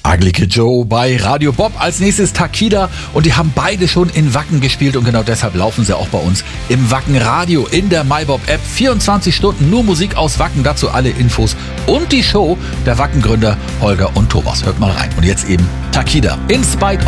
Ugly Kid Joe bei Radio Bob. Als nächstes Takida und die haben beide schon in Wacken gespielt und genau deshalb laufen sie auch bei uns im Wacken Radio in der MyBob App. 24 Stunden nur Musik aus Wacken, dazu alle Infos und die Show der Wacken-Gründer Holger und Thomas. Hört mal rein. Und jetzt eben Takida, In Spite